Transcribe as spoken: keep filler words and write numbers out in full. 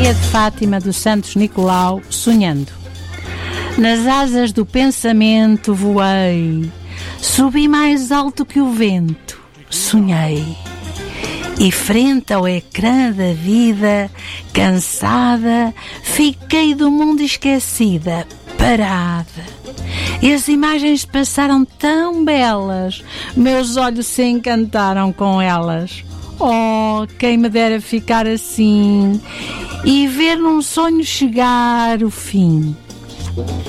Maria de Fátima dos Santos Nicolau, sonhando. Nas asas do pensamento voei, subi mais alto que o vento, sonhei. E frente ao ecrã da vida, cansada, fiquei do mundo esquecida, parada. E as imagens passaram tão belas, meus olhos se encantaram com elas. Oh, quem me dera ficar assim e ver num sonho chegar o fim.